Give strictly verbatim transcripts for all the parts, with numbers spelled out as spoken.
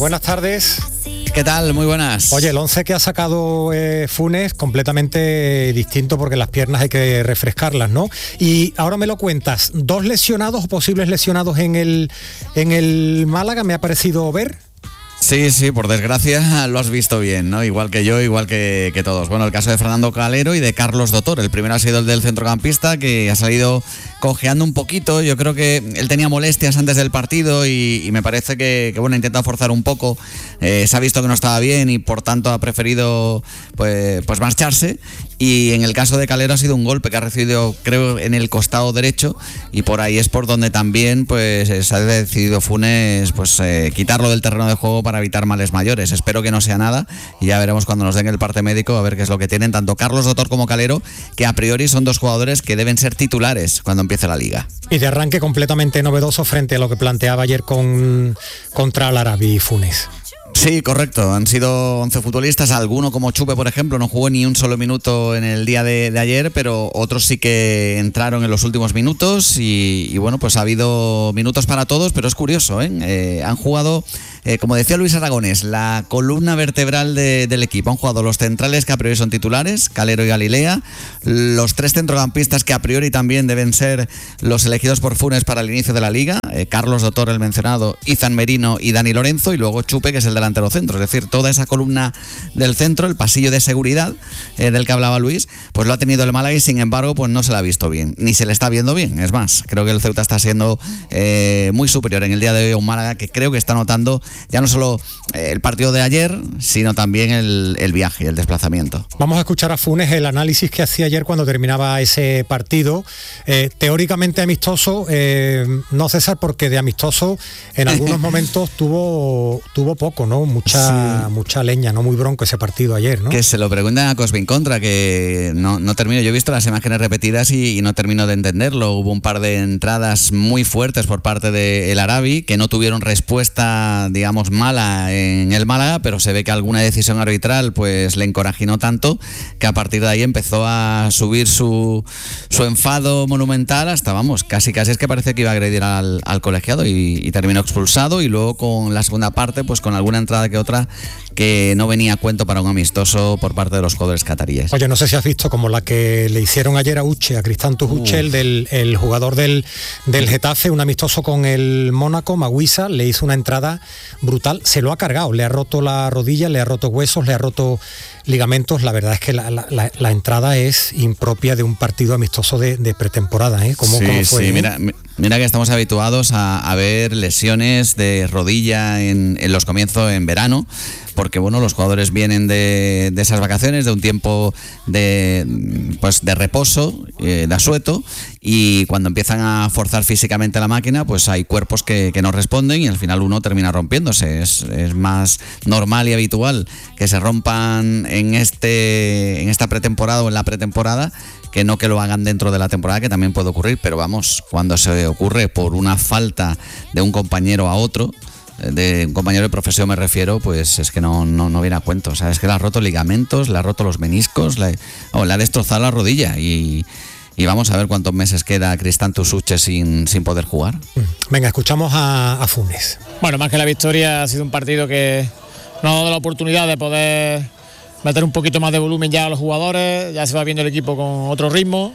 buenas tardes. ¿Qué tal? Muy buenas. Oye, el once que ha sacado eh, Funes, completamente distinto porque las piernas hay que refrescarlas, ¿no? Y ahora me lo cuentas, dos lesionados o posibles lesionados en el, en el Málaga, me ha parecido ver. Sí, sí, por desgracia lo has visto bien, ¿no? Igual que yo, igual que, que todos. Bueno, el caso de Fernando Calero y de Carlos Dotor. El primero ha sido el del centrocampista, que ha salido cojeando un poquito. Yo creo que él tenía molestias antes del partido y, y me parece que, que bueno, intenta forzar un poco. Eh, se ha visto que no estaba bien y por tanto ha preferido pues, pues marcharse. Y en el caso de Calero ha sido un golpe que ha recibido, creo, en el costado derecho, y por ahí es por donde también pues se ha decidido Funes pues eh, quitarlo del terreno de juego para evitar males mayores. Espero que no sea nada y ya veremos cuando nos den el parte médico a ver qué es lo que tienen tanto Carlos Dotor como Calero, que a priori son dos jugadores que deben ser titulares cuando empiece la liga. Y de arranque completamente novedoso frente a lo que planteaba ayer con contra el Arabi y Funes. Sí, correcto. Han sido once futbolistas. Alguno, como Chupe, por ejemplo, no jugó ni un solo minuto en el día de, de ayer, pero otros sí que entraron en los últimos minutos y, y bueno, pues ha habido minutos para todos, pero es curioso, ¿eh? Eh, han jugado, eh, como decía Luis Aragonés, la columna vertebral de, del equipo. Han jugado los centrales, que a priori son titulares, Calero y Galilea, los tres centrocampistas que a priori también deben ser los elegidos por Funes para el inicio de la liga, eh, Carlos Dotor, el mencionado, Izan Merino y Dani Lorenzo, y luego Chupe, que es el delantero centro. Es decir, toda esa columna del centro, el pasillo de seguridad eh, del que hablaba Luis, pues lo ha tenido el Málaga y sin embargo pues no se la ha visto bien, ni se le está viendo bien. Es más, creo que el Ceuta está siendo eh, muy superior en el día de hoy a un Málaga que creo que está notando ya no solo eh, el partido de ayer, sino también el, el viaje y el desplazamiento. Vamos a escuchar a Funes el análisis que hacía ayer cuando terminaba ese partido, eh, teóricamente amistoso, eh, no César, porque de amistoso en algunos momentos tuvo, tuvo poco, ¿no? Mucha, sí. mucha leña, no muy bronco ese partido ayer, ¿no? Que se lo preguntan a Cosmin Contra, que no, no termino, yo he visto las imágenes repetidas y, y no termino de entenderlo. Hubo un par de entradas muy fuertes por parte del Arabi que no tuvieron respuesta, digamos, mala en el Málaga, pero se ve que alguna decisión arbitral pues le encorajinó tanto que a partir de ahí empezó a subir su, su enfado monumental hasta, vamos, casi casi es que parece que iba a agredir al, al colegiado y, y terminó expulsado, y luego con la segunda parte pues con alguna entrada que otra que no venía a cuento para un amistoso por parte de los jugadores cataríes. Oye, no sé si has visto como la que le hicieron ayer a Uche, a Cristantus Uche, el, del, el jugador del, del Getafe, un amistoso con el Mónaco, Maguisa, le hizo una entrada brutal, se lo ha cargado, le ha roto la rodilla, le ha roto huesos, le ha roto ligamentos. La verdad es que la, la, la, la entrada es impropia de un partido amistoso de, de pretemporada, ¿eh? ¿Cómo, sí, cómo fue? Sí, ¿eh? mira, mira que estamos habituados a, a ver lesiones de rodilla en, en los comienzos en verano, porque bueno, los jugadores vienen de, de esas vacaciones, de un tiempo de, pues, de reposo, eh, de asueto, y cuando empiezan a forzar físicamente la máquina, pues hay cuerpos que, que no responden y al final uno termina rompiéndose. Es, es más normal y habitual que se rompan en, este, en esta pretemporada o en la pretemporada que no que lo hagan dentro de la temporada, que también puede ocurrir, pero vamos, cuando se ocurre por una falta de un compañero a otro, de un compañero de profesión me refiero, pues es que no, no, no viene a cuento. O sea, es que le ha roto ligamentos, le ha roto los meniscos, le, oh, le ha destrozado la rodilla y, y vamos a ver cuántos meses queda Cristantus Uche sin, sin poder jugar. Venga, escuchamos a, a Funes. Bueno, más que la victoria, ha sido un partido que nos ha dado la oportunidad de poder meter un poquito más de volumen ya a los jugadores, ya se va viendo el equipo con otro ritmo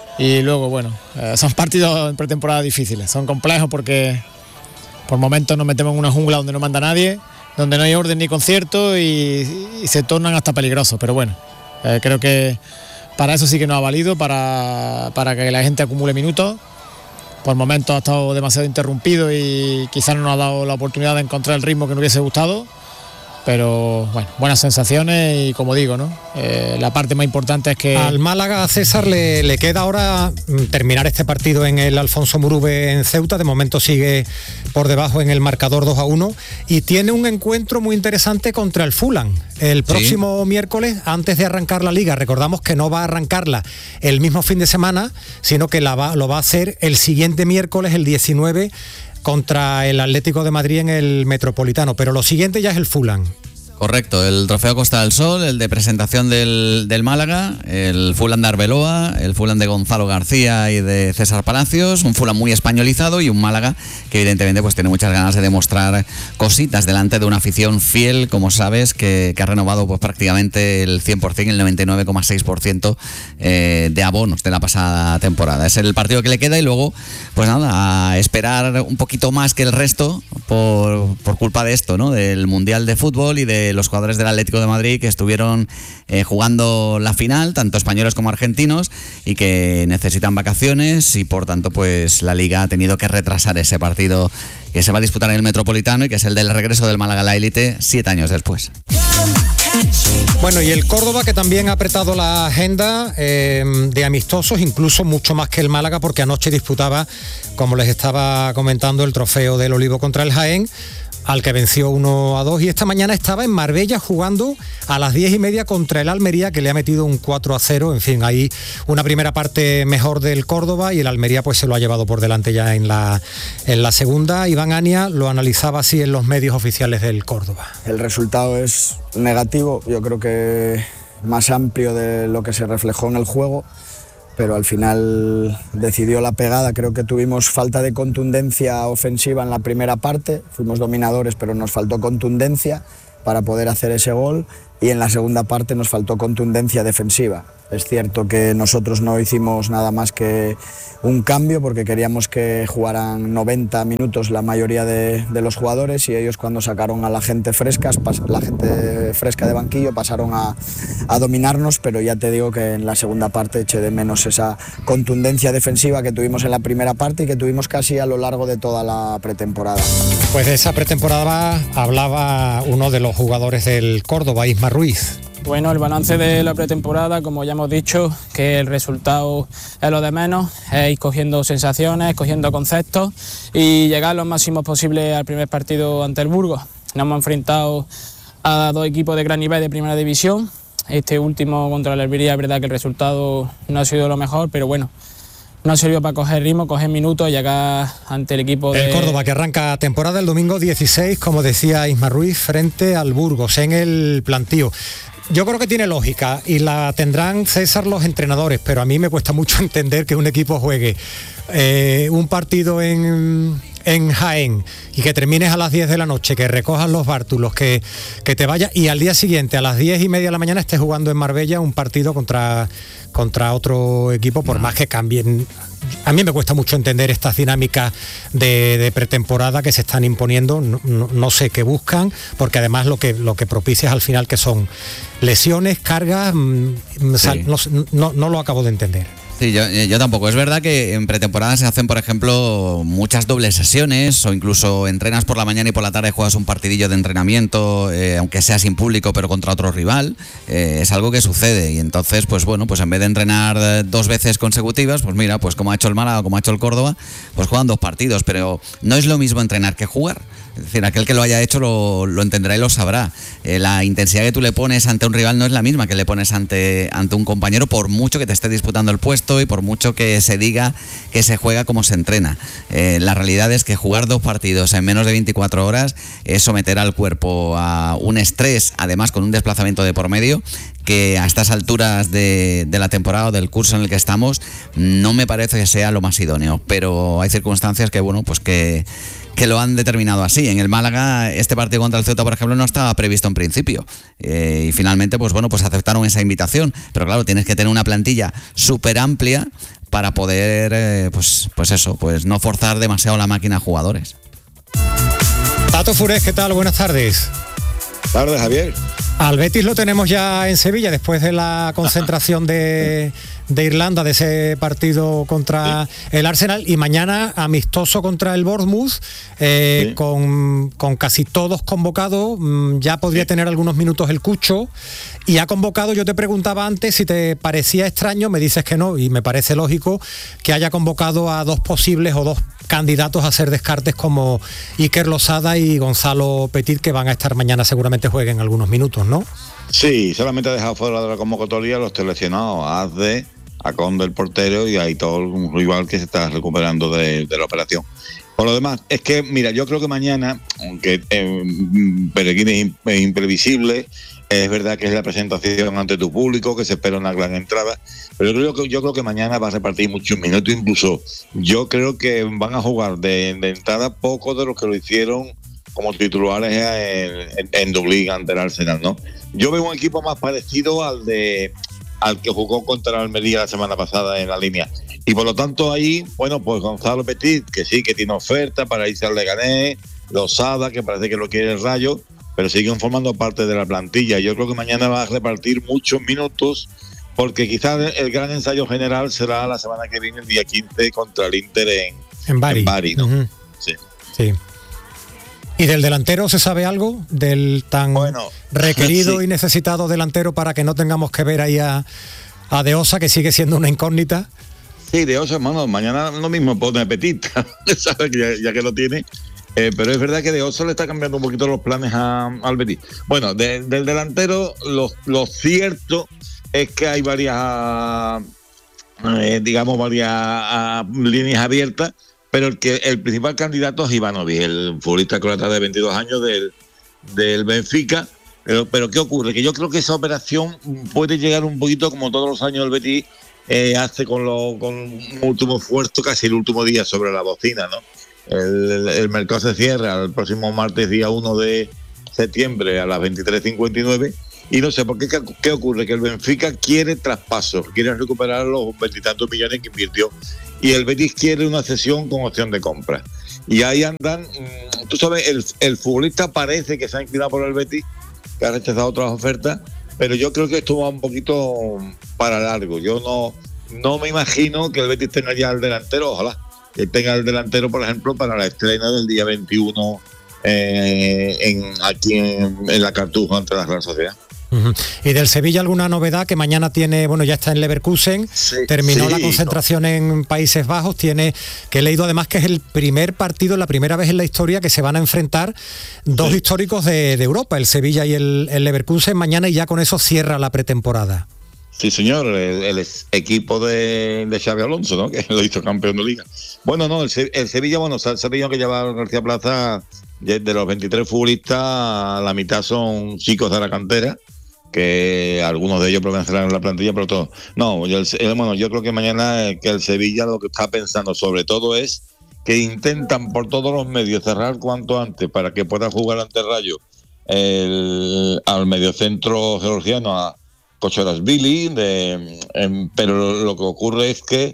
y luego, bueno, eh, son partidos en pretemporada difíciles, son complejos porque por momentos nos metemos en una jungla donde no manda nadie, donde no hay orden ni concierto y, y se tornan hasta peligrosos, pero bueno, eh, creo que para eso sí que nos ha valido, para, para que la gente acumule minutos. Por momentos ha estado demasiado interrumpido y quizás no nos ha dado la oportunidad de encontrar el ritmo que nos hubiese gustado, pero bueno, buenas sensaciones y como digo, ¿no? Eh, la parte más importante es que... Al Málaga, a César, le, le queda ahora terminar este partido en el Alfonso Murube en Ceuta. De momento sigue por debajo en el marcador dos a uno y tiene un encuentro muy interesante contra el Fulham el próximo sí. miércoles, antes de arrancar la liga. Recordamos que no va a arrancarla el mismo fin de semana, sino que la va, lo va a hacer el siguiente miércoles, el diecinueve, contra el Atlético de Madrid en el Metropolitano, pero lo siguiente ya es el Fulham. Correcto, el Trofeo Costa del Sol, el de presentación del, del Málaga, el Fulham de Arbeloa, el Fulham de Gonzalo García y de César Palacios, un Fulham muy españolizado y un Málaga que evidentemente pues tiene muchas ganas de demostrar cositas delante de una afición fiel, como sabes, que, que ha renovado pues prácticamente el cien por ciento, el noventa y nueve coma seis por ciento eh, de abonos de la pasada temporada. Es el partido que le queda y luego, pues nada, a esperar un poquito más que el resto por, por culpa de esto, ¿no? Del Mundial de Fútbol y de los jugadores del Atlético de Madrid que estuvieron eh, jugando la final, tanto españoles como argentinos, y que necesitan vacaciones y por tanto pues la Liga ha tenido que retrasar ese partido que se va a disputar en el Metropolitano y que es el del regreso del Málaga a la élite siete años después. Bueno, y el Córdoba, que también ha apretado la agenda eh, de amistosos, incluso mucho más que el Málaga, porque anoche disputaba, como les estaba comentando, el trofeo del Olivo contra el Jaén, al que venció uno a dos, y esta mañana estaba en Marbella jugando a las diez y media contra el Almería, que le ha metido un cuatro a cero. En fin, ahí una primera parte mejor del Córdoba y el Almería pues se lo ha llevado por delante ya en la, en la segunda. Iván Ania lo analizaba así en los medios oficiales del Córdoba. El resultado es negativo, yo creo que más amplio de lo que se reflejó en el juego, pero al final decidió la pegada. Creo que tuvimos falta de contundencia ofensiva en la primera parte, fuimos dominadores pero nos faltó contundencia para poder hacer ese gol, y en la segunda parte nos faltó contundencia defensiva. Es cierto que nosotros no hicimos nada más que un cambio porque queríamos que jugaran noventa minutos la mayoría de, de los jugadores, y ellos cuando sacaron a la gente fresca, la gente fresca de banquillo, pasaron a, a dominarnos, pero ya te digo que en la segunda parte eché de menos esa contundencia defensiva que tuvimos en la primera parte y que tuvimos casi a lo largo de toda la pretemporada. Pues de esa pretemporada hablaba uno de los jugadores del Córdoba, Isma Ruiz. Bueno, el balance de la pretemporada, como ya hemos dicho, que el resultado es lo de menos, es ir cogiendo sensaciones, cogiendo conceptos y llegar lo máximo posible al primer partido ante el Burgos. Nos hemos enfrentado a dos equipos de gran nivel de primera división. Este último contra el Almería, es verdad que el resultado no ha sido lo mejor, pero bueno, no ha servido para coger ritmo, coger minutos y llegar ante el equipo de... El Córdoba, que arranca temporada el domingo dieciséis, como decía Isma Ruiz, frente al Burgos en el plantío. Yo creo que tiene lógica y la tendrán, César, los entrenadores, pero a mí me cuesta mucho entender que un equipo juegue eh, un partido en, en Jaén y que termines a las diez de la noche, que recojas los bártulos, que, que te vayas y al día siguiente a las diez y media de la mañana estés jugando en Marbella un partido contra, contra otro equipo, por más que cambien. A mí me cuesta mucho entender estas dinámicas de, de pretemporada que se están imponiendo, no, no, no sé qué buscan, porque además lo que, lo que propicia es al final que son lesiones, cargas, sí. sal, no, no, no lo acabo de entender. Sí, yo, yo tampoco. Es verdad que en pretemporada se hacen, por ejemplo, muchas dobles sesiones o incluso entrenas por la mañana y por la tarde juegas un partidillo de entrenamiento, eh, aunque sea sin público, pero contra otro rival. Eh, es algo que sucede y entonces, pues bueno, pues en vez de entrenar dos veces consecutivas, pues mira, pues como ha hecho el Málaga, como ha hecho el Córdoba, pues juegan dos partidos, pero no es lo mismo entrenar que jugar. Es decir, aquel que lo haya hecho lo, lo entenderá y lo sabrá. Eh, la intensidad que tú le pones ante un rival no es la misma que le pones ante, ante un compañero, por mucho que te esté disputando el puesto y por mucho que se diga que se juega como se entrena. Eh, la realidad es que jugar dos partidos en menos de veinticuatro horas es someter al cuerpo a un estrés, además con un desplazamiento de por medio, que a estas alturas de, de la temporada o del curso en el que estamos no me parece que sea lo más idóneo, pero hay circunstancias que, bueno, pues que que lo han determinado así. En el Málaga, este partido contra el Ceuta, por ejemplo, no estaba previsto en principio. Eh, y finalmente, pues bueno, pues aceptaron esa invitación. Pero claro, tienes que tener una plantilla súper amplia para poder, eh, pues, pues eso, pues no forzar demasiado la máquina a jugadores. Tato Furés, ¿qué tal? Buenas tardes. Tardes, Javier. Al Betis lo tenemos ya en Sevilla después de la concentración de, de Irlanda, de ese partido contra sí. el Arsenal, y mañana amistoso contra el Bournemouth, eh, sí. con, con casi todos convocados. Ya podría sí. tener algunos minutos el Cucho, y ha convocado, yo te preguntaba antes si te parecía extraño, me dices que no, y me parece lógico que haya convocado a dos posibles o dos candidatos a ser descartes como Iker Losada y Gonzalo Petit, que van a estar mañana, seguramente jueguen algunos minutos, ¿no? Sí, solamente ha dejado fuera de la convocatoria los seleccionados Azde, a Conde el portero y hay todo un rival que se está recuperando de, de la operación. Por lo demás, es que, mira, yo creo que mañana, aunque eh, Peregrini es imprevisible, es verdad que es la presentación ante tu público, que se espera una gran entrada, pero yo creo que, yo creo que mañana va a repartir muchos minutos, incluso yo creo que van a jugar de, de entrada pocos de los que lo hicieron como titulares en, en, en Dublín ante el Arsenal, ¿no? Yo veo un equipo más parecido al de al que jugó contra el Almería la semana pasada en la línea. Y por lo tanto ahí, bueno, pues Gonzalo Petit, que sí, que tiene oferta para irse al Leganés, Losada, que parece que lo quiere el Rayo, pero siguen formando parte de la plantilla. Yo creo que mañana va a repartir muchos minutos, porque quizás el gran ensayo general será la semana que viene, el día quince, contra el Inter en, en Bari, en Bari, ¿no? Uh-huh. Sí. Sí. ¿Y del delantero se sabe algo? ¿Del tan bueno, requerido sí. y necesitado delantero para que no tengamos que ver ahí a, a De Osa, que sigue siendo una incógnita? Sí, De Osa, hermano, mañana lo mismo pone Petit, ¿sabes? Ya, ya que lo tiene. Eh, pero es verdad que De Osa le está cambiando un poquito los planes a, al Betis. Bueno, de, del delantero, lo, lo cierto es que hay varias, eh, digamos, varias a, líneas abiertas, pero el que el principal candidato es Ivanovic, el futbolista croata de veintidós años del, del Benfica. Pero, pero ¿qué ocurre? Que yo creo que esa operación puede llegar un poquito como todos los años el Betis eh, hace con, lo, con un último esfuerzo, casi el último día sobre la bocina, ¿no? El, el, el mercado se cierra el próximo martes, día uno de septiembre, a las veintitrés cincuenta y nueve. Y no sé, ¿por qué, qué, qué ocurre? Que el Benfica quiere traspasos, quiere recuperar los veintitantos millones que invirtió. Y el Betis quiere una cesión con opción de compra. Y ahí andan, tú sabes, el, el futbolista parece que se ha inclinado por el Betis, que ha rechazado otras ofertas, pero yo creo que esto va un poquito para largo. Yo no, no me imagino que el Betis tenga ya el delantero, ojalá, que tenga el delantero, por ejemplo, para la estrena del día veintiuno eh, en, aquí en, en la Cartuja ante la Real Sociedad. Uh-huh. ¿Y del Sevilla alguna novedad? Que mañana tiene, bueno, ya está en Leverkusen, sí, terminó sí, la concentración no. en Países Bajos, tiene, que he leído además que es el primer partido, la primera vez en la historia que se van a enfrentar dos sí. históricos de, de Europa, el Sevilla y el, el Leverkusen mañana, y ya con eso cierra la pretemporada. Sí, señor, el, el equipo de, de Xabi Alonso, ¿no? Que lo hizo campeón de liga. Bueno, no, el, el Sevilla, bueno, se ha tenido que llevar García Plaza, de los veintitrés futbolistas, la mitad son chicos de la cantera, que algunos de ellos permanecerán en la plantilla, pero todos. No, yo, el, bueno, yo creo que mañana que el Sevilla lo que está pensando sobre todo es que intentan por todos los medios cerrar cuanto antes para que pueda jugar ante Rayo el, al mediocentro georgiano, a Kochorashvili, de, eh, pero lo que ocurre es que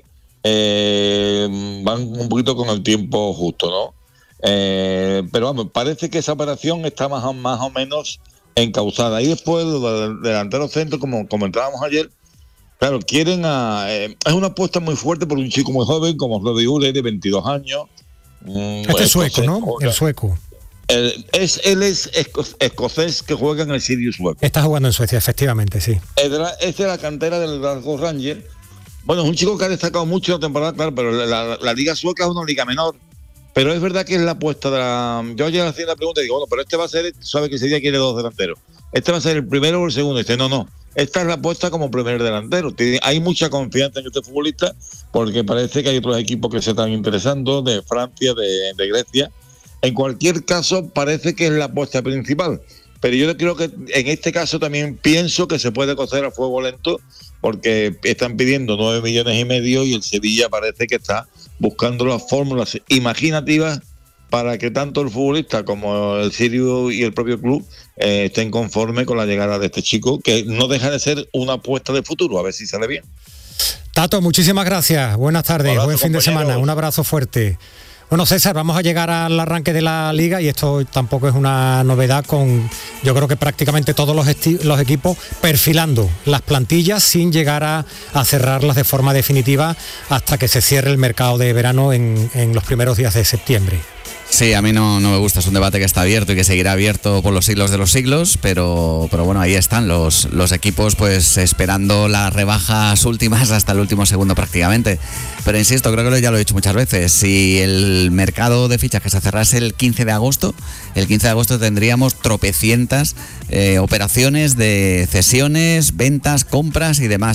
eh, van un poquito con el tiempo justo, ¿no? Eh, pero vamos, parece que esa operación está más o, más o menos encauzada. Y después del delantero centro, como comentábamos ayer, claro, quieren a, eh, es una apuesta muy fuerte por un chico muy joven como Rodri Ule, de veintidós años. Este es sueco, ¿no? El sueco. El, es, él es esco, escocés que juega en el Sirius sueco. Está jugando en Suecia, efectivamente, sí. Es de la, es de la cantera del Glasgow Rangers. Bueno, es un chico que ha destacado mucho en la temporada, claro, pero la, la, la liga sueca es una liga menor. Pero es verdad que es la apuesta de la... Yo ayer hacía la pregunta y digo, bueno, pero este va a ser, sabe que ese día quiere dos delanteros. ¿Este va a ser el primero o el segundo? Y dice, no, no, esta es la apuesta como primer delantero. Hay mucha confianza en este futbolista porque parece que hay otros equipos que se están interesando, de Francia, de, de Grecia. En cualquier caso, parece que es la apuesta principal. Pero yo creo que en este caso también pienso que se puede cocer a fuego lento porque están pidiendo nueve millones y medio y el Sevilla parece que está buscando las fórmulas imaginativas para que tanto el futbolista como el Sirio y el propio club eh, estén conformes con la llegada de este chico, que no deja de ser una apuesta de futuro, a ver si sale bien. Tato, muchísimas gracias, buenas tardes, abrazo, buen fin compañero. de semana, un abrazo fuerte. Bueno, César, vamos a llegar al arranque de la Liga y esto tampoco es una novedad, con yo creo que prácticamente todos los, esti- los equipos perfilando las plantillas sin llegar a, a cerrarlas de forma definitiva hasta que se cierre el mercado de verano en, en los primeros días de septiembre. Sí, a mí no, no me gusta, es un debate que está abierto y que seguirá abierto por los siglos de los siglos, pero, pero bueno, ahí están los, los equipos pues esperando las rebajas últimas hasta el último segundo prácticamente. Pero insisto, creo que ya lo he dicho muchas veces, si el mercado de fichajes se cerrase el quince de agosto, el quince de agosto tendríamos tropecientas eh, operaciones de cesiones, ventas, compras y demás.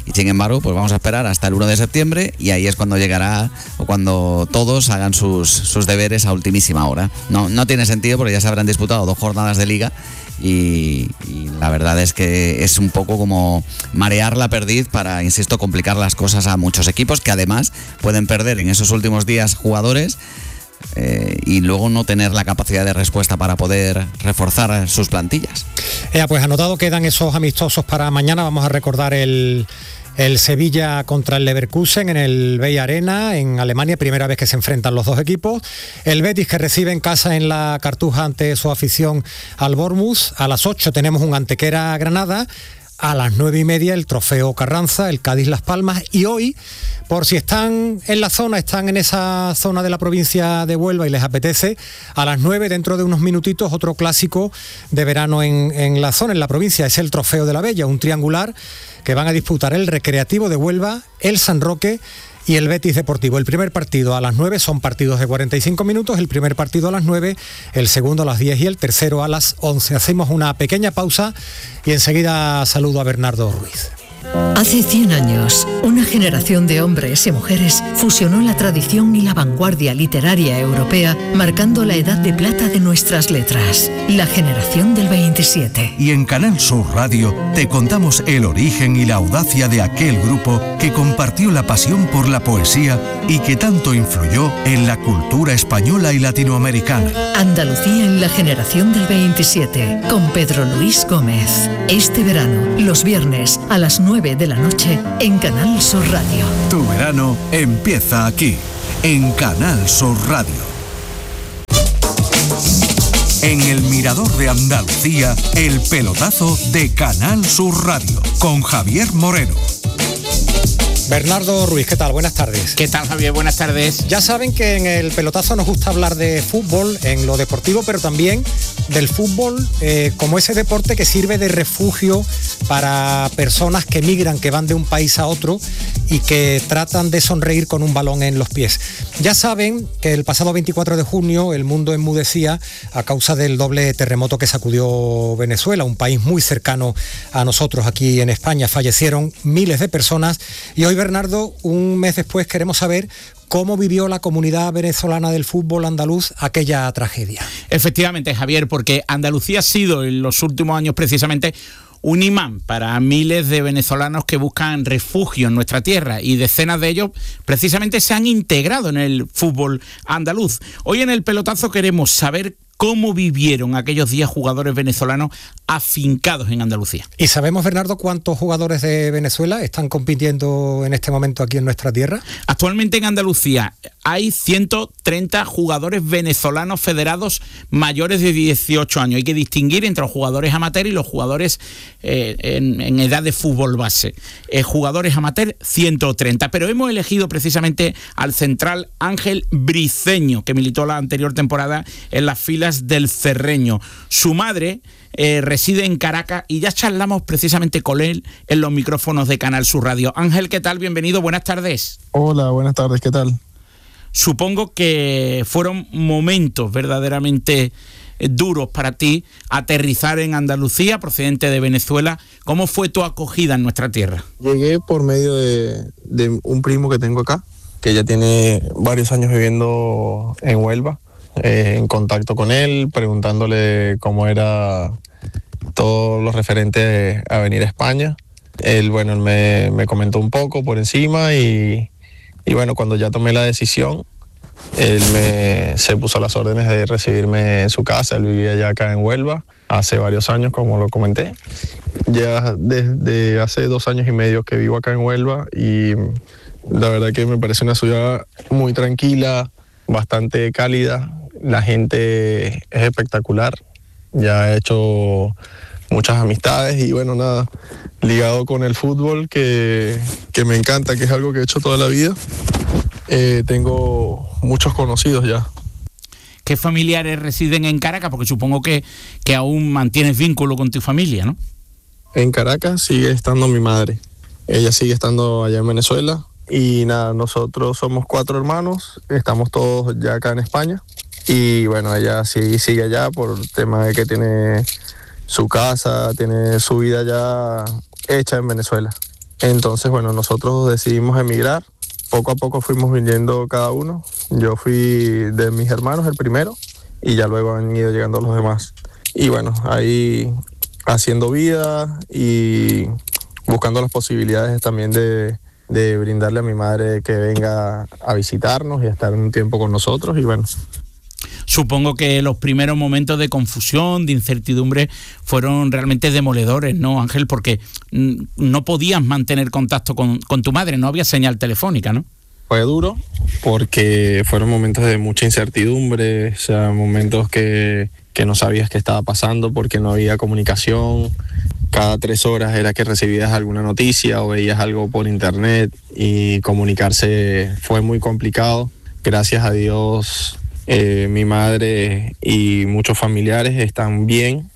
Y sin embargo, pues vamos a esperar hasta el uno de septiembre y ahí es cuando llegará o cuando todos hagan sus, sus deberes a ultimísima hora. No, no tiene sentido porque ya se habrán disputado dos jornadas de liga y, y la verdad es que es un poco como marear la perdiz para, insisto, complicar las cosas a muchos equipos que además pueden perder en esos últimos días jugadores eh, y luego no tener la capacidad de respuesta para poder reforzar sus plantillas. Eh, pues anotado quedan esos amistosos para mañana. Vamos a recordar el... El Sevilla contra el Leverkusen en el Bay Arena, en Alemania, primera vez que se enfrentan los dos equipos. El Betis, que recibe en casa en la Cartuja ante su afición al Bournemouth. A las ocho tenemos un Antequera Granada. A las nueve y media el Trofeo Carranza, el Cádiz Las Palmas. Y hoy, por si están en la zona, están en esa zona de la provincia de Huelva y les apetece, a las nueve, dentro de unos minutitos, otro clásico de verano en, en la zona, en la provincia. Es el Trofeo de la Bella, un triangular que van a disputar el Recreativo de Huelva, el San Roque y el Betis Deportivo. El primer partido a las nueve, son partidos de cuarenta y cinco minutos, el primer partido a las nueve, el segundo a las diez y el tercero a las once. Hacemos una pequeña pausa y enseguida saludo a Bernardo Ruiz. Hace cien años, una generación de hombres y mujeres fusionó la tradición y la vanguardia literaria europea, marcando la edad de plata de nuestras letras, la generación del veintisiete. Y en Canal Sur Radio te contamos el origen y la audacia de aquel grupo que compartió la pasión por la poesía y que tanto influyó en la cultura española y latinoamericana. Andalucía en la generación del veintisiete, con Pedro Luis Gómez. Este verano, los viernes a las nueve de la noche en Canal Sur Radio. Tu verano empieza aquí, en Canal Sur Radio. En el Mirador de Andalucía, el pelotazo de Canal Sur Radio, con Javier Moreno. Bernardo Ruiz, ¿qué tal? Buenas tardes. ¿Qué tal, Javier? Buenas tardes. Ya saben que en el pelotazo nos gusta hablar de fútbol, en lo deportivo, pero también del fútbol eh, como ese deporte que sirve de refugio para personas que migran, que van de un país a otro y que tratan de sonreír con un balón en los pies. Ya saben que el pasado veinticuatro de junio el mundo enmudecía a causa del doble terremoto que sacudió Venezuela, un país muy cercano a nosotros aquí en España. Fallecieron miles de personas y hoy, Bernardo, un mes después queremos saber cómo vivió la comunidad venezolana del fútbol andaluz aquella tragedia. Efectivamente, Javier, porque Andalucía ha sido en los últimos años precisamente un imán para miles de venezolanos que buscan refugio en nuestra tierra y decenas de ellos precisamente se han integrado en el fútbol andaluz. Hoy en el pelotazo queremos saber cómo vivieron aquellos días jugadores venezolanos afincados en Andalucía. ¿Y sabemos, Bernardo, cuántos jugadores de Venezuela están compitiendo en este momento aquí en nuestra tierra? Actualmente en Andalucía hay ciento treinta jugadores venezolanos federados mayores de dieciocho años. Hay que distinguir entre los jugadores amateur y los jugadores eh, en, en edad de fútbol base. Eh, jugadores amateur, ciento treinta. Pero hemos elegido precisamente al central Ángel Briceño, que militó la anterior temporada en las filas del Cerreño. Su madre eh, reside en Caracas y ya charlamos precisamente con él en los micrófonos de Canal Sur Radio. Ángel, ¿qué tal? Bienvenido, buenas tardes. Hola, buenas tardes, ¿qué tal? Supongo que fueron momentos verdaderamente duros para ti aterrizar en Andalucía, procedente de Venezuela. ¿Cómo fue tu acogida en nuestra tierra? Llegué por medio de, de un primo que tengo acá, que ya tiene varios años viviendo en Huelva. Eh, en contacto con él, preguntándole cómo era todo lo referente a venir a España. Él, bueno, él me, me comentó un poco por encima y, y bueno, cuando ya tomé la decisión, él me, se puso a las órdenes de recibirme en su casa. Él vivía ya acá en Huelva hace varios años, como lo comenté. Ya desde hace dos años y medio que vivo acá en Huelva y la verdad que me parece una ciudad muy tranquila, bastante cálida. La gente es espectacular, ya he hecho muchas amistades y bueno, nada, ligado con el fútbol que, que me encanta, que es algo que he hecho toda la vida. Eh, tengo muchos conocidos ya. ¿Qué familiares residen en Caracas? Porque supongo que, que aún mantienes vínculo con tu familia, ¿no? En Caracas sigue estando mi madre, ella sigue estando allá en Venezuela y nada, nosotros somos cuatro hermanos, estamos todos ya acá en España. Y bueno, ella sí sigue allá por el tema de que tiene su casa, tiene su vida ya hecha en Venezuela. Entonces, bueno, nosotros decidimos emigrar. Poco a poco fuimos viniendo cada uno. Yo fui de mis hermanos el primero y ya luego han ido llegando los demás. Y bueno, ahí haciendo vida y buscando las posibilidades también de, de brindarle a mi madre que venga a visitarnos y a estar un tiempo con nosotros. Y bueno, supongo que los primeros momentos de confusión, de incertidumbre, fueron realmente demoledores, ¿no, Ángel? Porque no podías mantener contacto con, con tu madre, no había señal telefónica, ¿no? Fue duro porque fueron momentos de mucha incertidumbre, o sea, momentos que, que no sabías qué estaba pasando porque no había comunicación. Cada tres horas era que recibías alguna noticia o veías algo por internet y comunicarse fue muy complicado. Gracias a Dios, eh, mi madre y muchos familiares están bien.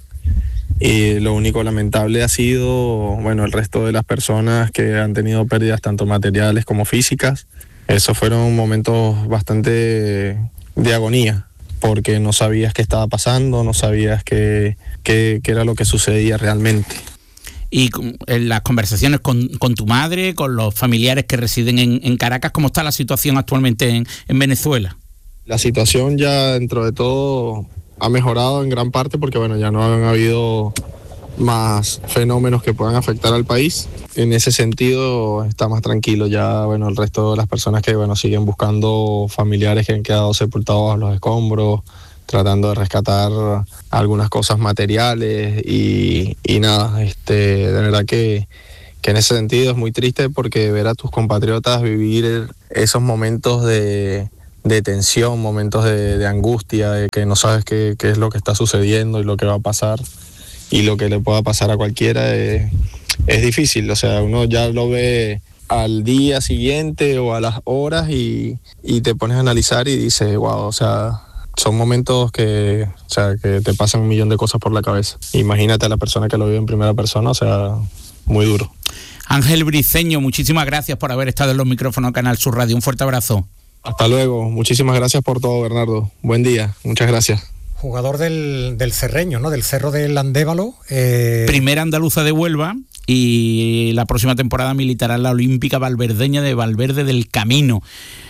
Y lo único lamentable ha sido, bueno, el resto de las personas que han tenido pérdidas tanto materiales como físicas. Esos fueron momentos bastante de agonía, porque no sabías qué estaba pasando, no sabías qué, qué, qué era lo que sucedía realmente. Y en las conversaciones con, con tu madre, con los familiares que residen en, en Caracas, ¿cómo está la situación actualmente en, en Venezuela? La situación ya dentro de todo ha mejorado en gran parte porque bueno, ya no han habido más fenómenos que puedan afectar al país. En ese sentido está más tranquilo. Ya bueno, el resto de las personas que bueno siguen buscando familiares que han quedado sepultados bajo los escombros, tratando de rescatar algunas cosas materiales y, y nada, este, de verdad que, que en ese sentido es muy triste porque ver a tus compatriotas vivir esos momentos de, de tensión, momentos de, de angustia, de que no sabes qué, qué es lo que está sucediendo y lo que va a pasar y lo que le pueda pasar a cualquiera, es, es difícil. O sea, uno ya lo ve al día siguiente o a las horas y, y te pones a analizar y dices, wow, o sea, son momentos que, o sea, que te pasan un millón de cosas por la cabeza. Imagínate a la persona que lo vive en primera persona, o sea, muy duro. Ángel Briceño, muchísimas gracias por haber estado en los micrófonos de Canal Sur Radio. Un fuerte abrazo. Hasta luego. Muchísimas gracias por todo, Bernardo. Buen día. Muchas gracias. Jugador del, del Cerreño, ¿no? Del Cerro del Andévalo. Eh... Primera andaluza de Huelva y la próxima temporada militará en la Olímpica Valverdeña de Valverde del Camino.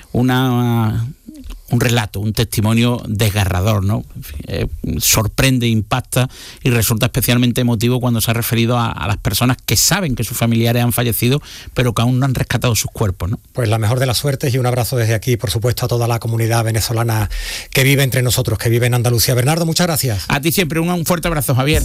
Una... un relato, un testimonio desgarrador, ¿no? Eh, sorprende, impacta y resulta especialmente emotivo cuando se ha referido a, a las personas que saben que sus familiares han fallecido, pero que aún no han rescatado sus cuerpos, ¿no? Pues la mejor de las suertes y un abrazo desde aquí, por supuesto, a toda la comunidad venezolana que vive entre nosotros, que vive en Andalucía. Bernardo, muchas gracias. A ti siempre, un, un fuerte abrazo, Javier.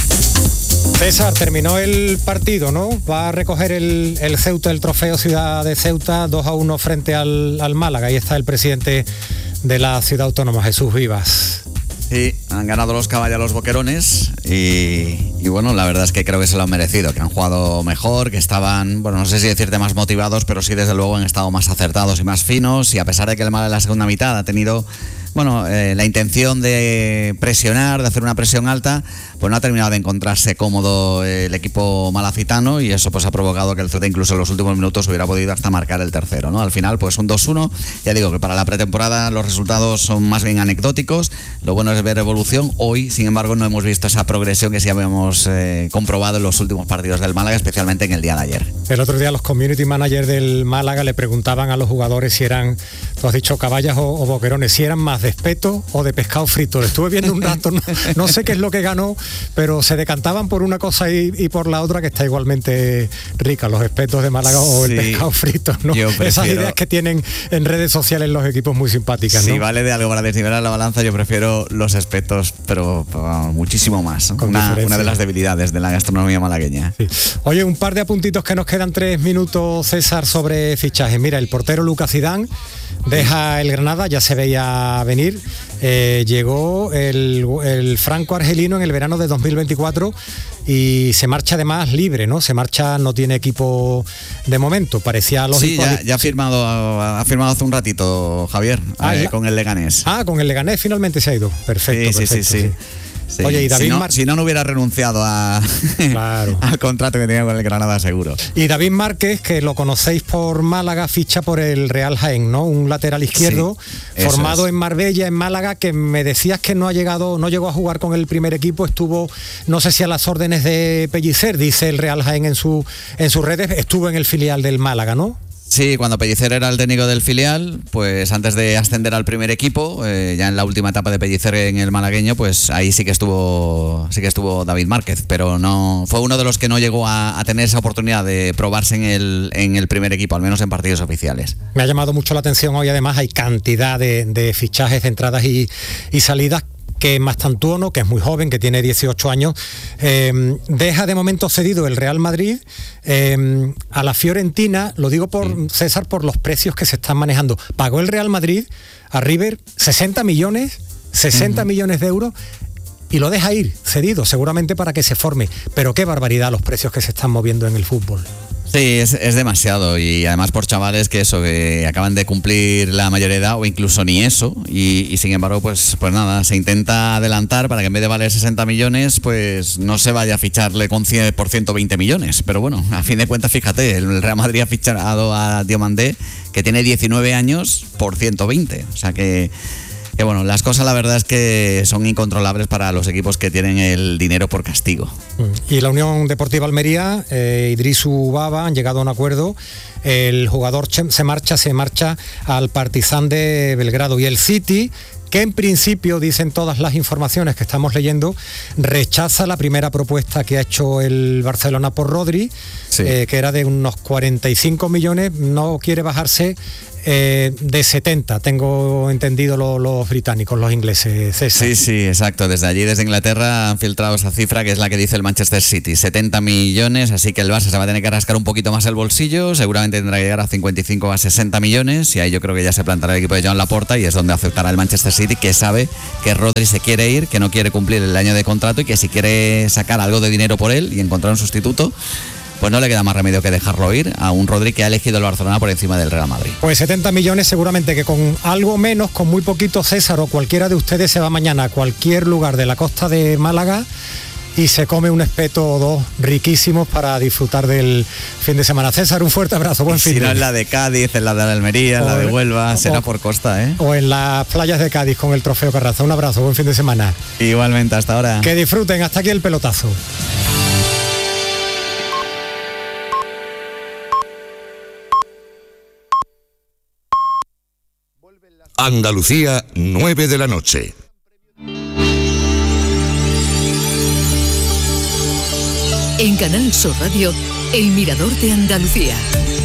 César, terminó el partido, ¿no? Va a recoger el, el Ceuta, el trofeo Ciudad de Ceuta, dos a uno frente al, al Málaga. Ahí está el presidente de la ciudad autónoma, Jesús Vivas. Sí, han ganado los caballos los boquerones y, y bueno, la verdad es que creo que se lo han merecido, que han jugado mejor, que estaban, bueno, no sé si decirte más motivados, pero sí desde luego han estado más acertados y más finos, y a pesar de que el Málaga en la segunda mitad ha tenido, bueno, eh, la intención de presionar, de hacer una presión alta, pues no ha terminado de encontrarse cómodo el equipo malacitano, y eso pues ha provocado que el Ceuta incluso en los últimos minutos hubiera podido hasta marcar el tercero, ¿no? Al final pues un dos uno, ya digo que para la pretemporada los resultados son más bien anecdóticos, lo bueno es ver evolución. Hoy, sin embargo, no hemos visto esa progresión que sí habíamos eh, comprobado en los últimos partidos del Málaga, especialmente en el día de ayer. El otro día los community managers del Málaga le preguntaban a los jugadores si eran, tú has dicho caballas o, o boquerones, si eran más de espeto o de pescado frito. Le estuve viendo un rato, no, no sé qué es lo que ganó, pero se decantaban por una cosa y, y por la otra, que está igualmente rica, los espetos de Málaga o sí, el pescado frito, ¿no? Prefiero... Esas ideas que tienen en redes sociales los equipos muy simpáticas, ¿no? Si vale de algo para desnivelar la balanza, yo prefiero los espetos, pero, pero muchísimo más, ¿no? Una, una de las debilidades de la gastronomía malagueña. Sí. Oye, un par de apuntitos que nos quedan tres minutos, César, sobre fichajes. Mira, el portero Lucas Zidane deja el Granada, ya se veía venir. Eh, llegó el, el franco-argelino en el verano de dos mil veinticuatro y se marcha además libre, ¿no? Se marcha, no tiene equipo de momento, parecía lógico. Sí, ya, ya ha firmado ha firmado hace un ratito, Javier, ah, eh, con el Leganés. Ah, con el Leganés finalmente se ha ido. Perfecto, sí, perfecto. Sí, sí, sí. sí. Sí. Oye, y David si, no, Mar- si no, no hubiera renunciado a, claro. al contrato que tenía con el Granada, seguro. Y David Márquez, que lo conocéis por Málaga, ficha por el Real Jaén, ¿no? Un lateral izquierdo sí, formado es. en Marbella, en Málaga, que me decías que no ha llegado, no llegó a jugar con el primer equipo, estuvo, no sé si a las órdenes de Pellicer, dice el Real Jaén en su en sus redes, estuvo en el filial del Málaga, ¿no? Sí, cuando Pellicer era el técnico del filial, pues antes de ascender al primer equipo, eh, ya en la última etapa de Pellicer en el malagueño, pues ahí sí que estuvo sí que estuvo David Márquez, pero no fue uno de los que no llegó a, a tener esa oportunidad de probarse en el, en el primer equipo, al menos en partidos oficiales. Me ha llamado mucho la atención hoy, además hay cantidad de, de fichajes, de entradas y, y salidas, que Mastantuono, que es muy joven, que tiene dieciocho años, eh, deja de momento cedido el Real Madrid eh, a la Fiorentina, lo digo por sí. César, por los precios que se están manejando. Pagó el Real Madrid a River sesenta millones, sesenta uh-huh. millones de euros, y lo deja ir cedido, seguramente para que se forme. Pero qué barbaridad los precios que se están moviendo en el fútbol. Sí, es, es demasiado, y además por chavales que eso, que acaban de cumplir la mayoría de edad o incluso ni eso, y, y sin embargo pues, pues nada, se intenta adelantar para que en vez de valer sesenta millones pues no se vaya a ficharle con cien por ciento veinte millones, pero bueno, a fin de cuentas fíjate, el Real Madrid ha fichado a Diomandé, que tiene diecinueve años, por ciento veinte, o sea que... Que bueno, las cosas la verdad es que son incontrolables para los equipos que tienen el dinero por castigo. Y la Unión Deportiva Almería, eh, Idrisu Baba, han llegado a un acuerdo. El jugador se marcha, se marcha al Partizan de Belgrado. Y el City, que en principio, dicen todas las informaciones que estamos leyendo, rechaza la primera propuesta que ha hecho el Barcelona por Rodri, sí. eh, que era de unos cuarenta y cinco millones, no quiere bajarse eh, de setenta, tengo entendido lo, los británicos, los ingleses, César. Sí, sí, exacto, desde allí, desde Inglaterra, han filtrado esa cifra que es la que dice el Manchester City, setenta millones, así que el Barça se va a tener que rascar un poquito más el bolsillo, seguramente tendrá que llegar a cincuenta y cinco a sesenta millones, y ahí yo creo que ya se plantará el equipo de Joan Laporta, y es donde aceptará el Manchester City, que sabe que Rodri se quiere ir, que no quiere cumplir el año de contrato, y que si quiere sacar algo de dinero por él y encontrar un sustituto, pues no le queda más remedio que dejarlo ir a un Rodri que ha elegido el Barcelona por encima del Real Madrid. Pues setenta millones, seguramente que con algo menos, con muy poquito, César o cualquiera de ustedes se va mañana a cualquier lugar de la costa de Málaga y se come un espeto o dos riquísimos para disfrutar del fin de semana. César, un fuerte abrazo, buen y fin. Si no en la de Cádiz, en la de Almería, en la de Huelva, será o, por costa, ¿eh? O en las playas de Cádiz con el Trofeo Carraza. Un abrazo, buen fin de semana. Igualmente, hasta ahora. Que disfruten, hasta aquí el pelotazo. Andalucía, nueve de la noche. En Canal Sur Radio, El Mirador de Andalucía.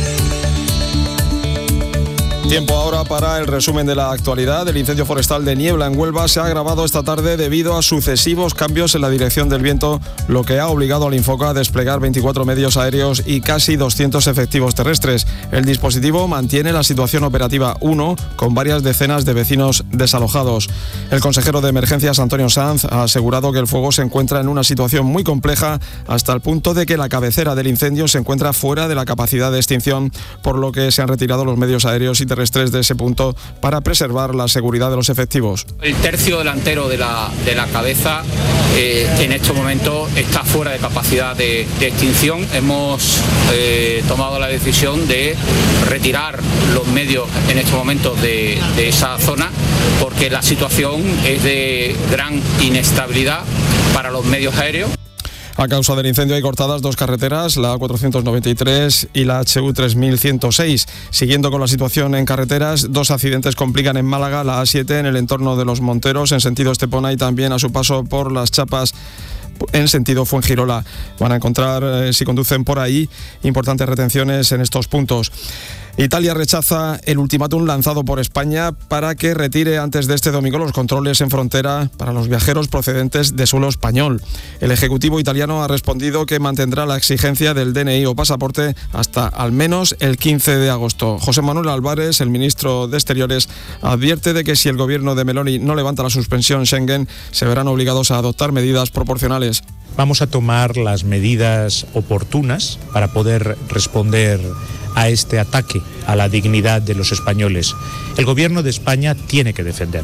Tiempo ahora para el resumen de la actualidad. El incendio forestal de Niebla en Huelva se ha agravado esta tarde debido a sucesivos cambios en la dirección del viento, lo que ha obligado al Infoca a desplegar veinticuatro medios aéreos y casi doscientos efectivos terrestres. El dispositivo mantiene la situación operativa uno, con varias decenas de vecinos desalojados. El consejero de Emergencias, Antonio Sanz, ha asegurado que el fuego se encuentra en una situación muy compleja, hasta el punto de que la cabecera del incendio se encuentra fuera de la capacidad de extinción, por lo que se han retirado los medios aéreos y terrestres de ese punto para preservar la seguridad de los efectivos. El tercio delantero de la, de la cabeza eh, en estos momentos está fuera de capacidad de, de extinción. Hemos eh, tomado la decisión de retirar los medios en estos momentos de, de esa zona, porque la situación es de gran inestabilidad para los medios aéreos. A causa del incendio hay cortadas dos carreteras, la A cuatrocientos noventa y tres y la H U tres mil ciento seis. Siguiendo con la situación en carreteras, dos accidentes complican en Málaga la A siete en el entorno de Los Monteros, en sentido Estepona, y también a su paso por Las Chapas en sentido Fuengirola. Van a encontrar, eh, si conducen por ahí, importantes retenciones en estos puntos. Italia rechaza el ultimátum lanzado por España para que retire antes de este domingo los controles en frontera para los viajeros procedentes de suelo español. El Ejecutivo italiano ha respondido que mantendrá la exigencia del D N I o pasaporte hasta al menos el quince de agosto. José Manuel Álvarez, el ministro de Exteriores, advierte de que si el gobierno de Meloni no levanta la suspensión Schengen, se verán obligados a adoptar medidas proporcionales. Vamos a tomar las medidas oportunas para poder responder a este ataque a la dignidad de los españoles. El gobierno de España tiene que defender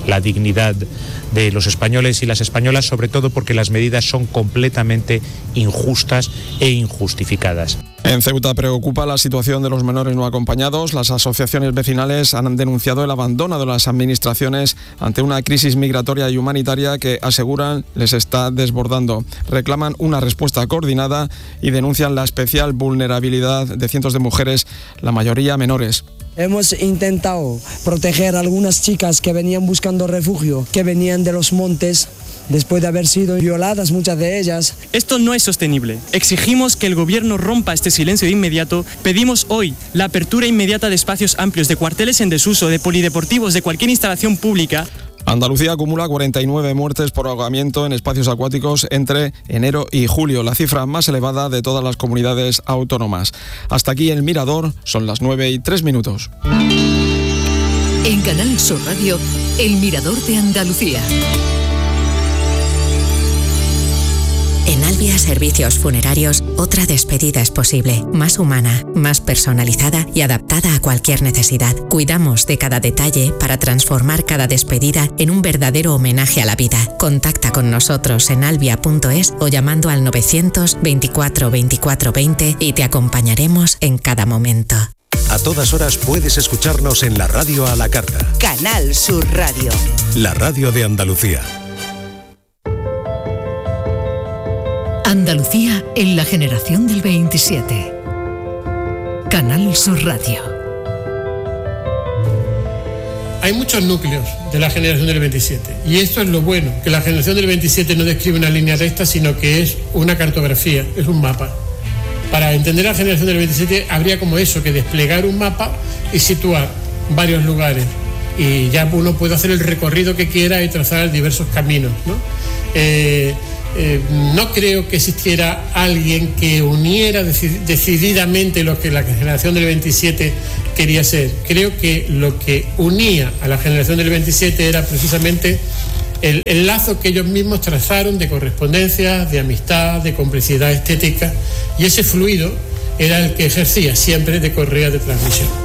la dignidad de los españoles y las españolas, sobre todo porque las medidas son completamente injustas e injustificadas. En Ceuta preocupa la situación de los menores no acompañados. Las asociaciones vecinales han denunciado el abandono de las administraciones ante una crisis migratoria y humanitaria que, aseguran, les está desbordando. Reclaman una respuesta coordinada y denuncian la especial vulnerabilidad de cientos de mujeres, la mayoría menores. Hemos intentado proteger a algunas chicas que venían buscando refugio, que venían de los montes, después de haber sido violadas muchas de ellas. Esto no es sostenible. Exigimos que el gobierno rompa este silencio de inmediato. Pedimos hoy la apertura inmediata de espacios amplios, de cuarteles en desuso, de polideportivos, de cualquier instalación pública. Andalucía acumula cuarenta y nueve muertes por ahogamiento en espacios acuáticos entre enero y julio, la cifra más elevada de todas las comunidades autónomas. Hasta aquí El Mirador, son las nueve y tres minutos. En Canal Sur Radio, El Mirador de Andalucía. En Albia Servicios Funerarios, otra despedida es posible, más humana, más personalizada y adaptada a cualquier necesidad. Cuidamos de cada detalle para transformar cada despedida en un verdadero homenaje a la vida. Contacta con nosotros en albia punto es o llamando al novecientos veinticuatro veinticuatro veinte y te acompañaremos en cada momento. A todas horas puedes escucharnos en la radio a la carta. Canal Sur Radio. La radio de Andalucía. Andalucía en la generación del veintisiete. Canal Sur Radio. Hay muchos núcleos de la generación del veintisiete y esto es lo bueno, que la generación del veintisiete no describe una línea recta, sino que es una cartografía, es un mapa. Para entender la generación del veintisiete habría como eso, que desplegar un mapa y situar varios lugares y ya uno puede hacer el recorrido que quiera y trazar diversos caminos, ¿no? Eh, Eh, no creo que existiera alguien que uniera deci- decididamente lo que la generación del veintisiete quería ser. Creo que lo que unía a la generación del veintisiete era precisamente el, el lazo que ellos mismos trazaron de correspondencia, de amistad, de complicidad estética, y ese fluido era el que ejercía siempre de correa de transmisión.